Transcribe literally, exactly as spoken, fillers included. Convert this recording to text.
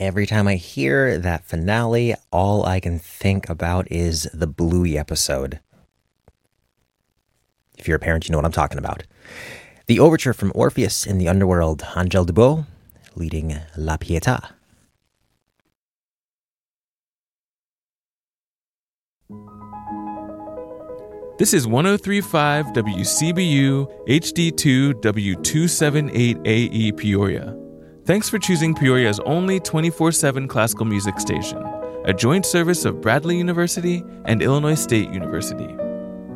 Every time I hear that finale, all I can think about is the Bluey episode. If you're a parent, you know what I'm talking about. The overture from Orpheus in the Underworld, Angèle Dubos, leading La Pietà. This is one oh three point five W C B U H D two W two seventy-eight A E Peoria. Thanks for choosing Peoria's only twenty-four seven classical music station, a joint service of Bradley University and Illinois State University.